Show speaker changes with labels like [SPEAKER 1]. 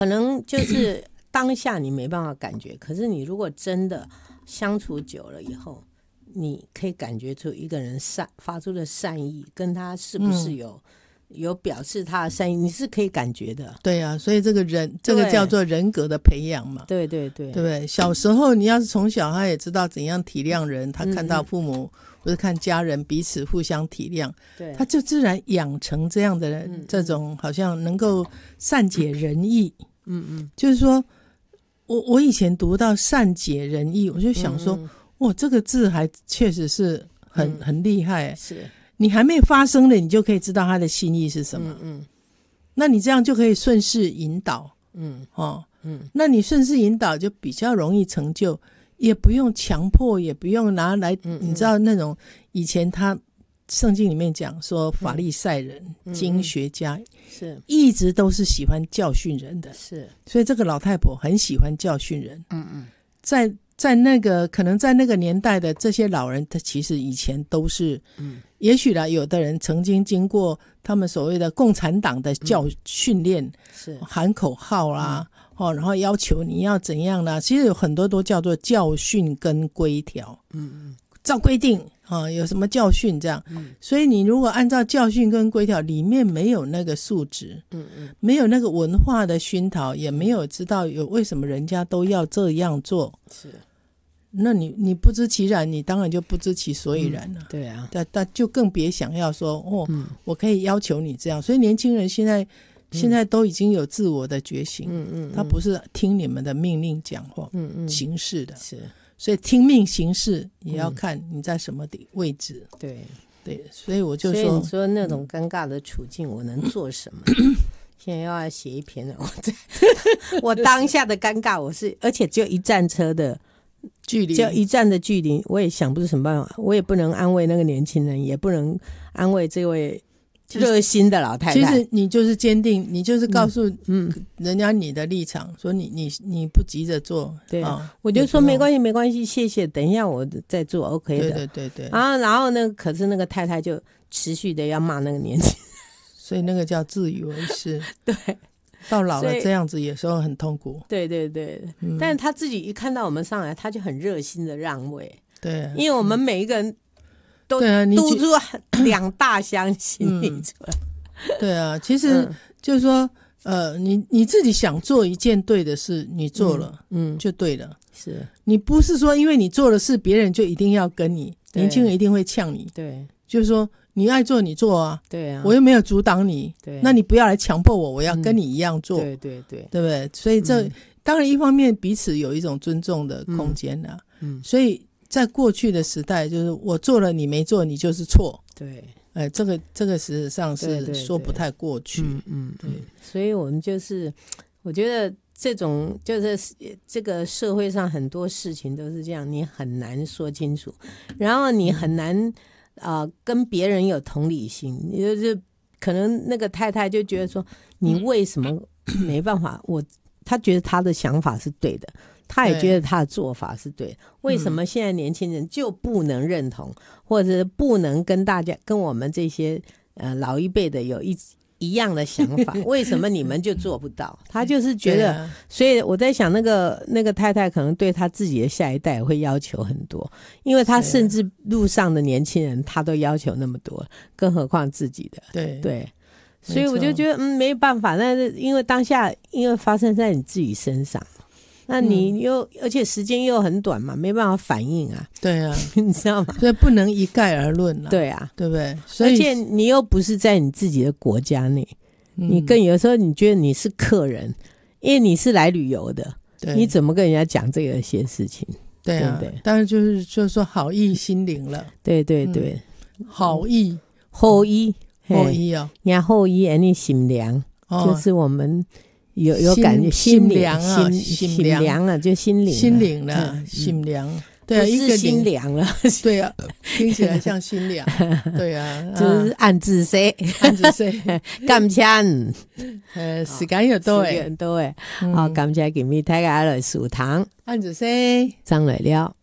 [SPEAKER 1] 可能就是当下你没办法感觉，可是你如果真的相处久了以后，你可以感觉出一个人发出的善意，跟他是不是有表示他的善意，你是可以感觉的。
[SPEAKER 2] 对啊，所以这个叫做人格的培养嘛。
[SPEAKER 1] 对对对，
[SPEAKER 2] 对不对？小时候你要是从小他也知道怎样体谅人，他看到父母或者看家人彼此互相体谅，
[SPEAKER 1] 对，
[SPEAKER 2] 他就自然养成这样的人，这种好像能够善解人意。就是说我以前读到善解人意，我就想说，哇，这个字还确实是很厉害。
[SPEAKER 1] 是
[SPEAKER 2] 你还没发生的，你就可以知道他的心意是什么。那你这样就可以顺势引导。那你顺势引导就比较容易成就，也不用强迫，也不用拿来你知道那种以前他圣经里面讲说法利赛人、经学家
[SPEAKER 1] 是
[SPEAKER 2] 一直都是喜欢教训人的，
[SPEAKER 1] 是，
[SPEAKER 2] 所以这个老太婆很喜欢教训人。在那个可能在那个年代的这些老人，他其实以前都是也许啦，有的人曾经经过他们所谓的共产党的训练，
[SPEAKER 1] 是
[SPEAKER 2] 喊口号啦，然后要求你要怎样啦，其实有很多都叫做教训跟规条。照规定有什么教训这样。所以你如果按照教训跟规条，里面没有那个素质，没有那个文化的熏陶，也没有知道有为什么人家都要这样做，
[SPEAKER 1] 是，
[SPEAKER 2] 那你不知其然，你当然就不知其所以然了。
[SPEAKER 1] 对啊，
[SPEAKER 2] 但就更别想要说我可以要求你这样。所以年轻人现在都已经有自我的觉醒，他不是听你们的命令讲话行事的。
[SPEAKER 1] 是，
[SPEAKER 2] 所以听命行事也要看你在什么位置。
[SPEAKER 1] 对
[SPEAKER 2] 对，所以我就说，
[SPEAKER 1] 所以你说那种尴尬的处境我能做什么？现在要写一篇了，我当下的尴尬，而且只有一站车的距离，只有一站的距离，我也想不出什么办法，我也不能安慰那个年轻人，也不能安慰这位热心的老太太。
[SPEAKER 2] 其实你就是坚定，你就是告诉人家你的立场，说你不急着做。
[SPEAKER 1] 对，我就说没关系没关系，谢谢，等一下我再做 OK 的。
[SPEAKER 2] 对。
[SPEAKER 1] 然后呢，可是那个太太就持续的要骂那个年轻人，
[SPEAKER 2] 所以那个叫自以为是。
[SPEAKER 1] 对，
[SPEAKER 2] 到老了这样子有时候很痛苦。
[SPEAKER 1] 对，但是他自己一看到我们上来，他就很热心的让位。
[SPEAKER 2] 对，
[SPEAKER 1] 因为我们每一个人都嘟出2大箱行李出来。
[SPEAKER 2] 对啊，其实就是说你自己想做一件对的事，你做了就对了。
[SPEAKER 1] 是，你
[SPEAKER 2] 不是说因为你做的事别人就一定要跟你，年轻人一定会呛你。
[SPEAKER 1] 对，
[SPEAKER 2] 就是说你爱做你做啊，
[SPEAKER 1] 对啊，
[SPEAKER 2] 我又没有阻挡你，
[SPEAKER 1] 对，
[SPEAKER 2] 那你不要来强迫我要跟你一样做。
[SPEAKER 1] 对，
[SPEAKER 2] 对不对？所以这当然一方面彼此有一种尊重的空间啦。所以在过去的时代，就是我做了你没做，你就是错。
[SPEAKER 1] 对，
[SPEAKER 2] 这个事实上是说不太过去。对，
[SPEAKER 1] 所以我们就是我觉得这种就是这个社会上很多事情都是这样，你很难说清楚，然后你很难跟别人有同理心。你就是可能那个太太就觉得说，你为什么没办法？他觉得他的想法是对的，他也觉得他的做法是对的，为什么现在年轻人就不能认同，或者不能跟我们这些老一辈的有一样的想法？为什么你们就做不到？他就是觉得，所以我在想那个太太可能对他自己的下一代会要求很多，因为他甚至路上的年轻人他都要求那么多，更何况自己的。对，所以我就觉得没办法，但是因为当下因为发生在你自己身上，那你而且时间又很短嘛，没办法反应啊。
[SPEAKER 2] 对啊，
[SPEAKER 1] 你知道吗？
[SPEAKER 2] 所以不能一概而论啦。
[SPEAKER 1] 对啊，
[SPEAKER 2] 对不对？所以
[SPEAKER 1] 而且你又不是在你自己的国家内，你更有时候你觉得你是客人，因为你是来旅游的，你怎么跟人家讲这些事情？
[SPEAKER 2] 对啊，对，当然就是说好意心领了。
[SPEAKER 1] 对，
[SPEAKER 2] 好意
[SPEAKER 1] 后意
[SPEAKER 2] 后意哦，
[SPEAKER 1] 然后意你心凉，就是我们有感觉
[SPEAKER 2] 心凉啊，
[SPEAKER 1] 心凉啊，就心
[SPEAKER 2] 灵了，心凉。对啊，
[SPEAKER 1] 不是心凉了。
[SPEAKER 2] 对啊，听起来像心凉。对啊，
[SPEAKER 1] 就是暗自说，感谢。
[SPEAKER 2] 时間又多誒，
[SPEAKER 1] 感謝今日大家來數堂，
[SPEAKER 2] 暗自說，
[SPEAKER 1] 張來了。